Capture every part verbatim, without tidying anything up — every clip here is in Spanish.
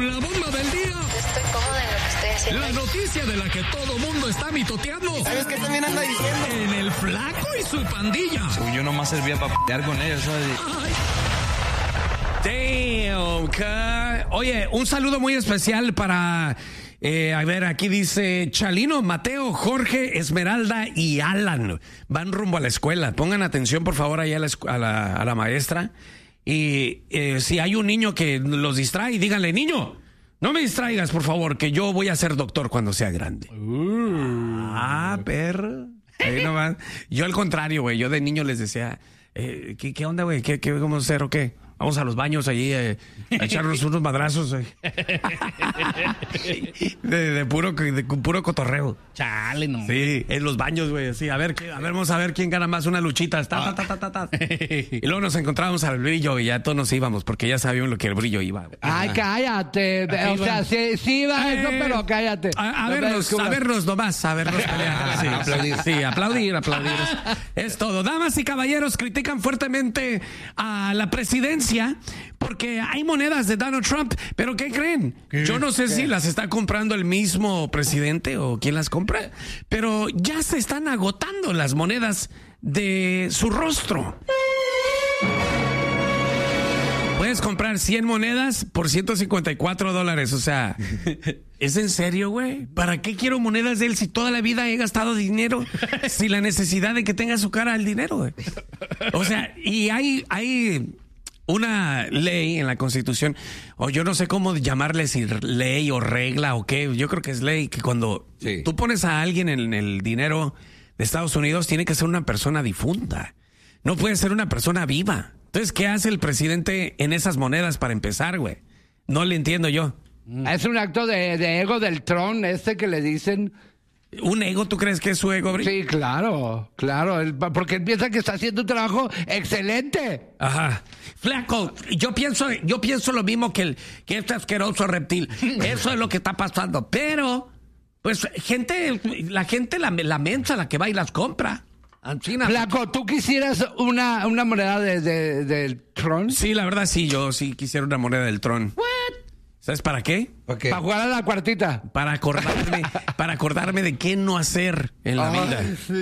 con la bomba del día. Estoy cómoda en lo que estoy haciendo. La noticia de la que todo mundo está mitoteando. ¿Sabes qué también anda diciendo? En el Flaco y su pandilla. Según yo nomás servía para pelear con ellos, ¿sabes? Damn, ca- Oye, un saludo muy especial para... Eh, a ver, aquí dice Chalino, Mateo, Jorge, Esmeralda y Alan. Van rumbo a la escuela. Pongan atención, por favor, ahí a la, escu- a la, a la maestra. Y eh, si hay un niño que los distrae, díganle, niño, no me distraigas, por favor, que yo voy a ser doctor cuando sea grande. Uh. Ah, perro. Ahí nomás. Yo al contrario, güey. Yo de niño les decía, eh, ¿qué, ¿qué onda, güey? ¿Qué, ¿Qué vamos a hacer o qué? Vamos a los baños allí eh, a echarnos unos madrazos. Eh. De, de, puro, de puro cotorreo. Chale, no. Sí, en los baños, güey. Sí, a ver, a ver, vamos a ver quién gana más una luchita. Ta, ta, ta, ta, ta. Y luego nos encontrábamos al brillo y ya todos nos íbamos porque ya sabíamos lo que el brillo iba. Ay, cállate. O sea, sí, sí va eso, Eh, pero cállate. A, a No me vernos, a descubras. vernos nomás, a vernos pelear. Sí, aplaudir. Sí, aplaudir, aplaudir. Es, es todo. Damas y caballeros critican fuertemente a la presidencia porque hay monedas de Donald Trump, pero ¿qué creen? Yo no sé si las está comprando el mismo presidente o quién las compra, pero ya se están agotando las monedas de su rostro. Puedes comprar cien monedas por ciento cincuenta y cuatro dólares. O sea, ¿es en serio, güey? ¿Para qué quiero monedas de él si toda la vida he gastado dinero sin la necesidad de que tenga su cara al dinero, güey? O sea, y hay, hay una ley en la Constitución, o yo no sé cómo llamarle, si ley o regla o qué. Yo creo que es ley, que cuando Sí. tú pones a alguien en el dinero de Estados Unidos, tiene que ser una persona difunta. No puede ser una persona viva. Entonces, ¿qué hace el presidente en esas monedas para empezar, güey? No le entiendo yo. Es un acto de, de ego del Tron, este que le dicen. ¿Un ego? ¿Tú crees que es su ego, Bri? Sí, claro, claro. Él- porque él piensa que está haciendo un trabajo excelente. Ajá. Flaco, yo pienso, yo pienso lo mismo que el, que este asqueroso reptil. Eso es lo que está pasando. Pero, pues, gente, la gente, la, la mensa, la que va y las compra. Ancina. Flaco, ¿tú quisieras una, una moneda de, de- del Tron? Sí, la verdad sí, yo sí quisiera una moneda del Tron. ¿Sabes para qué? ¿Para qué? Para jugar a la cuartita. Para acordarme, para acordarme de qué no hacer en la vida.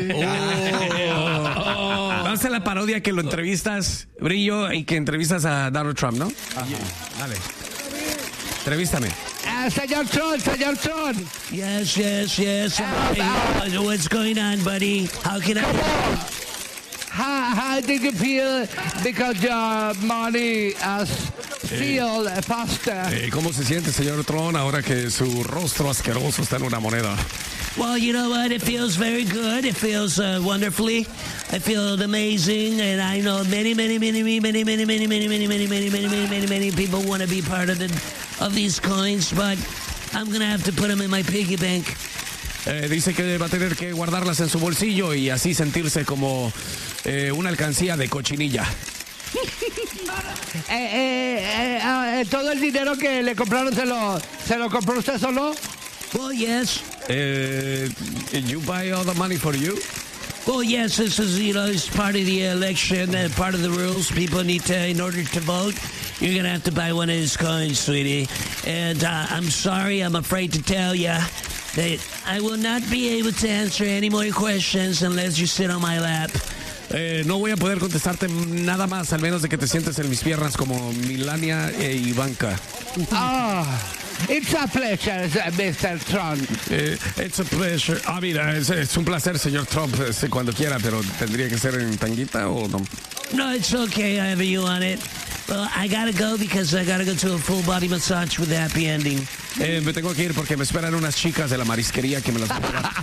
Oh. Vamos a hacer la parodia que lo entrevistas, Brillo, y que entrevistas a Donald Trump, ¿no? Ajá. Dale. Entrevístame. Ah, señor Tron, señor Tron. Yes, yes, yes. Hey, what's going on, buddy? How can I? How, how did you feel because your money has feel faster? Eh, ¿Cómo se siente, señor Tron, ahora que su rostro asqueroso está en una moneda? Well, you know what? It feels very good. It feels uh, wonderfully. I feel amazing, and I know many, many, many, many, many, many, many, many, many, many, many, many, many, many, many people want to be part of the of these coins, but I'm gonna have to put them in my piggy bank. Eh, dice que va a tener que guardarlas en su bolsillo y así sentirse como eh, una alcancía de cochinilla. Eh, eh, eh, eh, todo el dinero que le compraron se lo, se lo compró usted solo. Well, yes. Eh, you buy all the money for you? Well, yes. This is, you know, it's part of the election and part of the rules. People need to, in order to vote, you're gonna have to buy one of these coins, sweetie. And uh, I'm sorry, I'm afraid to tell you that I will not be able to answer any more questions unless you sit on my lap. Eh, no voy a poder contestarte nada más, al menos de que te sientes en mis piernas como Milania e Ivanka. Ah, it's a pleasure, mister Tron. Eh, it's a pleasure. Ah, mira, es, es un placer, señor Trump, eh, cuando quiera, pero ¿tendría que ser en tanguita o no? No, it's okay, however you want it. Well, I gotta go because I gotta go to a full body massage with the happy ending. Eh, me tengo que ir porque me esperan unas chicas de la marisquería que me las van a llevar.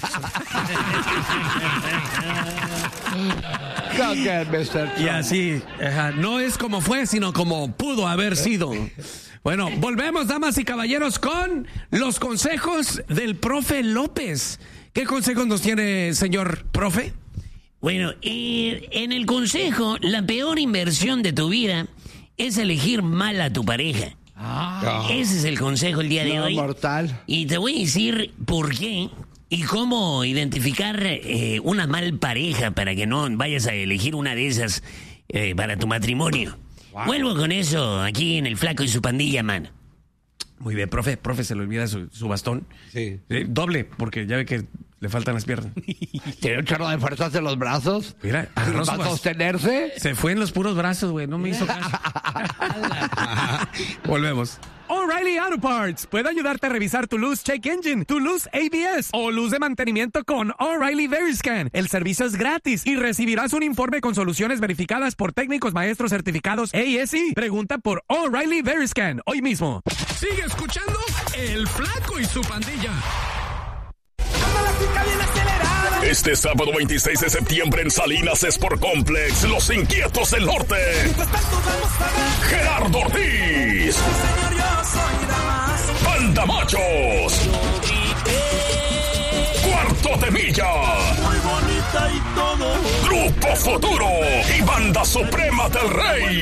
Go get, mister Tron. Y así, ajá, no es como fue, sino como pudo haber sido. Bueno, volvemos, damas y caballeros, con los consejos del profe López. ¿Qué consejos nos tiene, señor profe? Bueno, eh, en el consejo, la peor inversión de tu vida es elegir mal a tu pareja. Ah, Ese es el consejo el día de no, hoy. mortal. Y te voy a decir por qué y cómo identificar eh, una mal pareja para que no vayas a elegir una de esas eh, para tu matrimonio. Vuelvo con eso aquí en El Flaco y su pandilla, man. Muy bien, profe, profe, se le olvida su, su bastón. Sí. Eh, doble, porque ya ve que le faltan las piernas. ¿Tiene un chorro de fuerzas en los brazos? Mira, agarró su ¿Va a bastón. sostenerse? Se fue en los puros brazos, güey, no me hizo caso. Volvemos. O'Reilly Auto Parts puede ayudarte a revisar tu luz check engine, tu luz A B S o luz de mantenimiento con O'Reilly Veriscan. El servicio es gratis y recibirás un informe con soluciones verificadas por técnicos maestros certificados A S I. Pregunta por O'Reilly Veriscan hoy mismo. Sigue escuchando El Flaco y su pandilla. Este sábado veintiséis de septiembre en Salinas Sport Complex, Los Inquietos del Norte. Gerardo Ortiz. Banda Machos. Cuarto de Milla. Grupo Futuro y Banda Suprema del Rey.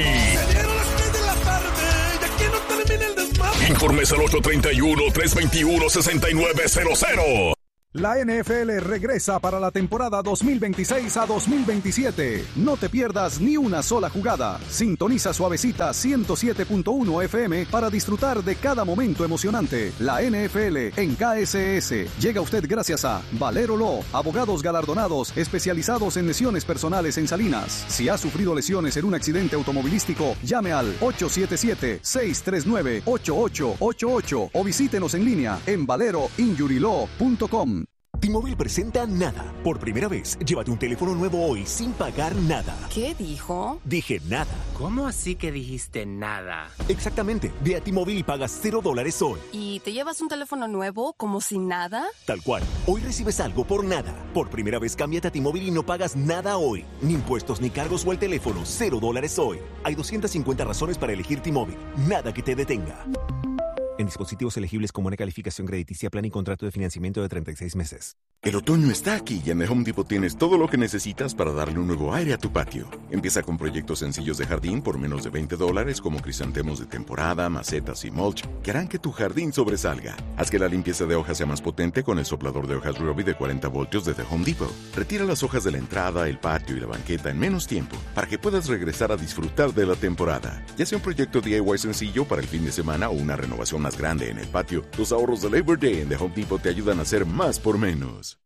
Informes al ocho tres uno, tres dos uno, seis nueve cero cero. La N F L regresa para la temporada dos mil veintiséis a dos mil veintisiete. No te pierdas ni una sola jugada. Sintoniza Suavecita ciento siete punto uno F M para disfrutar de cada momento emocionante. La N F L en K S S. Llega usted gracias a Valero Law, abogados galardonados especializados en lesiones personales en Salinas. Si ha sufrido lesiones en un accidente automovilístico, llame al ocho siete siete, seis tres nueve, ocho ocho ocho ocho o visítenos en línea en valero injury law punto com. T-Mobile presenta Nada. Por primera vez, llévate un teléfono nuevo hoy sin pagar nada. ¿Qué dijo? Dije nada. ¿Cómo así que dijiste nada? Exactamente. Ve a T-Mobile y pagas cero dólares hoy. ¿Y te llevas un teléfono nuevo como si nada? Tal cual. Hoy recibes algo por nada. Por primera vez, cámbiate a T-Mobile y no pagas nada hoy. Ni impuestos, ni cargos o el teléfono. Cero dólares hoy. Hay doscientas cincuenta razones para elegir T-Mobile. Nada que te detenga. En dispositivos elegibles con buena calificación crediticia, plan y contrato de financiamiento de treinta y seis meses. El otoño está aquí y en The Home Depot tienes todo lo que necesitas para darle un nuevo aire a tu patio. Empieza con proyectos sencillos de jardín por menos de veinte dólares como crisantemos de temporada, macetas y mulch que harán que tu jardín sobresalga. Haz que la limpieza de hojas sea más potente con el soplador de hojas Ryobi de cuarenta voltios de The Home Depot. Retira las hojas de la entrada, el patio y la banqueta en menos tiempo para que puedas regresar a disfrutar de la temporada. Ya sea un proyecto D I Y sencillo para el fin de semana o una renovación más grande en el patio, los ahorros de Labor Day en The Home Depot te ayudan a hacer más por menos.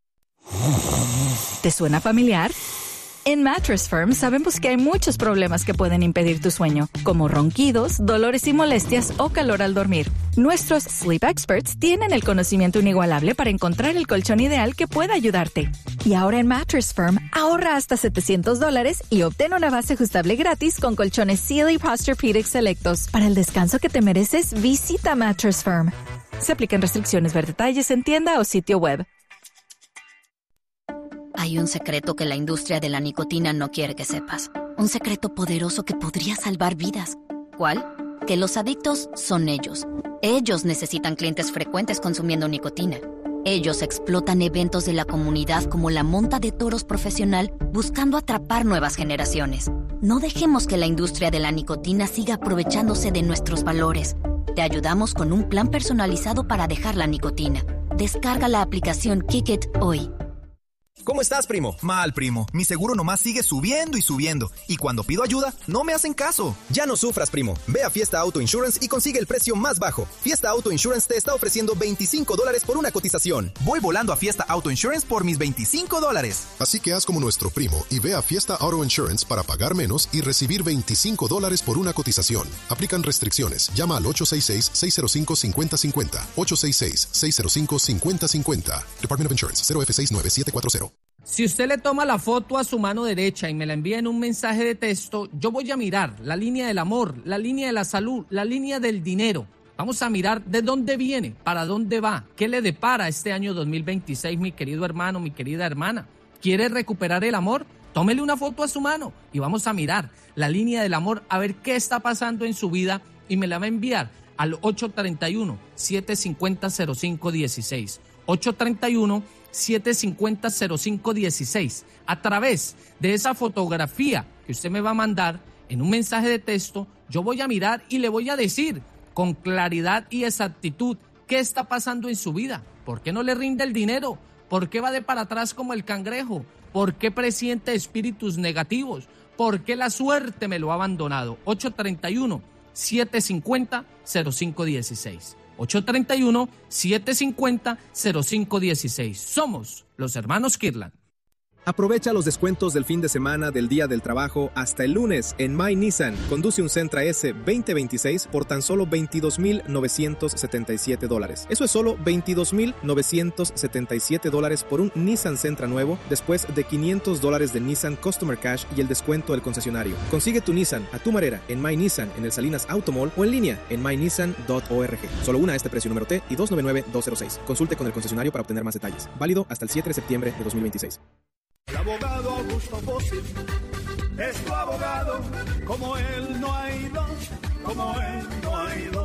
¿Te suena familiar? En Mattress Firm sabemos que hay muchos problemas que pueden impedir tu sueño, como ronquidos, dolores y molestias o calor al dormir. Nuestros Sleep Experts tienen el conocimiento inigualable para encontrar el colchón ideal que pueda ayudarte. Y ahora en Mattress Firm, ahorra hasta setecientos dólares y obtén una base ajustable gratis con colchones Sealy Posturepedic selectos. Para el descanso que te mereces, visita Mattress Firm. Se aplican restricciones, ver detalles en tienda o sitio web. Hay un secreto que la industria de la nicotina no quiere que sepas. Un secreto poderoso que podría salvar vidas. ¿Cuál? Que los adictos son ellos. Ellos necesitan clientes frecuentes consumiendo nicotina. Ellos explotan eventos de la comunidad como la monta de toros profesional buscando atrapar nuevas generaciones. No dejemos que la industria de la nicotina siga aprovechándose de nuestros valores. Te ayudamos con un plan personalizado para dejar la nicotina. Descarga la aplicación Kick It hoy. ¿Cómo estás, primo? Mal, primo. Mi seguro nomás sigue subiendo y subiendo. Y cuando pido ayuda, no me hacen caso. Ya no sufras, primo. Ve a Fiesta Auto Insurance y consigue el precio más bajo. Fiesta Auto Insurance te está ofreciendo veinticinco dólares por una cotización. Voy volando a Fiesta Auto Insurance por mis veinticinco dólares. Así que haz como nuestro primo y ve a Fiesta Auto Insurance para pagar menos y recibir veinticinco dólares por una cotización. Aplican restricciones. Llama al ocho seis seis, seis cero cinco, cinco cero cinco cero. ocho seis seis, seis cero cinco, cinco cero cinco cero. Department of Insurance, cero F seis nueve siete cuatro cero. Si usted le toma la foto a su mano derecha y me la envía en un mensaje de texto, yo voy a mirar la línea del amor, la línea de la salud, la línea del dinero. Vamos a mirar de dónde viene, para dónde va, qué le depara este año dos mil veintiséis, mi querido hermano, mi querida hermana. ¿Quiere recuperar el amor? Tómele una foto a su mano y vamos a mirar la línea del amor, a ver qué está pasando en su vida y me la va a enviar al ocho tres uno, siete cinco cero, cero cinco uno seis. ocho tres uno, siete cinco cero, cero cinco uno seis. A través de esa fotografía que usted me va a mandar en un mensaje de texto, yo voy a mirar y le voy a decir con claridad y exactitud qué está pasando en su vida. ¿Por qué no le rinde el dinero? ¿Por qué va de para atrás como el cangrejo? ¿Por qué presiente espíritus negativos? ¿Por qué la suerte me lo ha abandonado? ocho tres uno, siete cinco cero, cero cinco uno seis. ocho tres uno, siete cinco cero, cero cinco uno seis. Somos los hermanos Kirtland. Aprovecha los descuentos del fin de semana del Día del Trabajo hasta el lunes en My Nissan. Conduce un Sentra S veinte veintiséis por tan solo veintidós mil novecientos setenta y siete dólares. Eso es solo veintidós mil novecientos setenta y siete dólares por un Nissan Sentra nuevo, después de quinientos dólares de Nissan Customer Cash y el descuento del concesionario. Consigue tu Nissan a tu manera en My Nissan, en el Salinas Automall o en línea en my nissan punto org. Solo una a este precio, número T y dos nueve nueve dos cero seis. Consulte con el concesionario para obtener más detalles. Válido hasta el siete de septiembre de dos mil veintiséis. El abogado Augusto Bossig es tu abogado, como él no hay dos, como él no hay dos.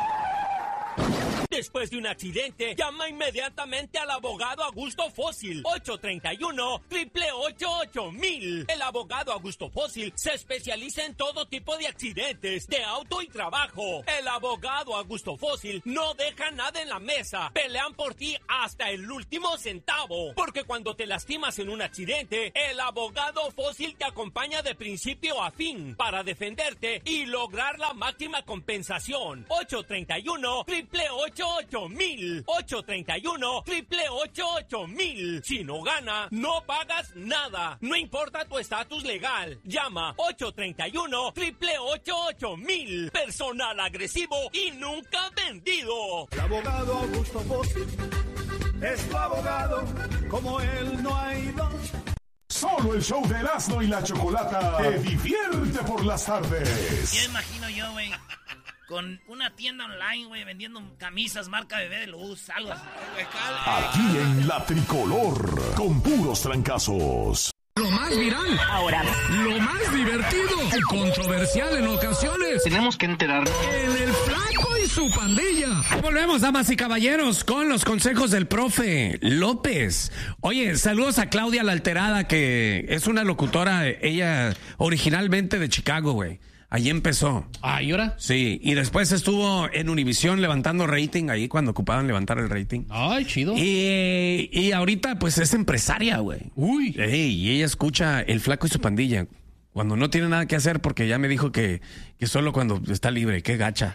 Después de un accidente, llama inmediatamente al abogado Augusto Fósil. ocho tres uno, ocho ocho ocho mil. El abogado Augusto Fósil se especializa en todo tipo de accidentes, de auto y trabajo. El abogado Augusto Fósil no deja nada en la mesa. Pelean por ti hasta el último centavo. Porque cuando te lastimas en un accidente, el abogado Fósil te acompaña de principio a fin para defenderte y lograr la máxima compensación. ocho tres uno, ocho ocho ocho mil. ocho tres uno, ocho ocho ocho mil. Si no gana, no pagas nada. No importa tu estatus legal. Llama ocho tres uno, ocho ocho ocho mil. Personal agresivo y nunca vendido. El abogado Augusto Bossig es tu abogado, como él no hay dos. Solo el show de Erasmo y la Chocolata te divierte por las tardes. Ya imagino yo, güey, con una tienda online, güey, vendiendo camisas marca Bebé de Luz, algo así. Aquí en La Tricolor, con puros trancazos. Lo más viral. Ahora. Lo más divertido. Y controversial en ocasiones. Tenemos que enterarnos. En el Flaco y su pandilla. Volvemos, damas y caballeros, con los consejos del profe López. Oye, saludos a Claudia la Alterada, que es una locutora, ella originalmente de Chicago, güey. Allí empezó. Ah, ¿y ahora? Sí, y después estuvo en Univisión levantando rating, ahí cuando ocupaban levantar el rating. Ay, chido. Y, y ahorita pues es empresaria, güey. Uy. Ey, y ella escucha El Flaco y su pandilla cuando no tiene nada que hacer, porque ya me dijo que, que solo cuando está libre. Qué gacha.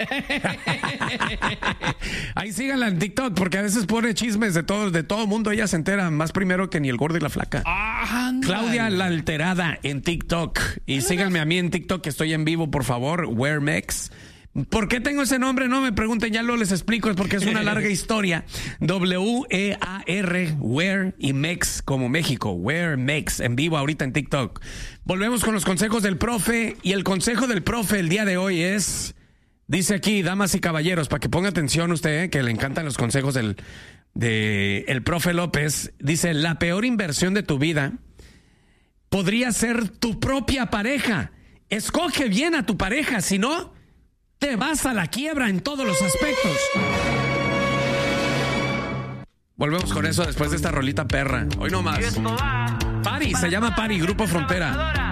Ahí síganla en TikTok, porque a veces pone chismes de todo, de todo mundo. Ella se entera más primero que ni el gordo y la flaca. Ah, Claudia la Alterada en TikTok. Y síganme a mí en TikTok, que estoy en vivo, por favor. WearMex. ¿Por qué tengo ese nombre? No me pregunten, ya lo les explico, es porque es una larga historia. W E A R, Wear y Mex, como México. WearMex, en vivo ahorita en TikTok. Volvemos con los consejos del profe, y el consejo del profe el día de hoy es, dice aquí, damas y caballeros, para que ponga atención usted, eh, que le encantan los consejos del de el profe López. Dice, la peor inversión de tu vida podría ser tu propia pareja. Escoge bien a tu pareja, si no, te vas a la quiebra en todos los aspectos. Volvemos con eso después de esta rolita perra. Hoy no más. Pari, se llama Pari, Grupo Frontera.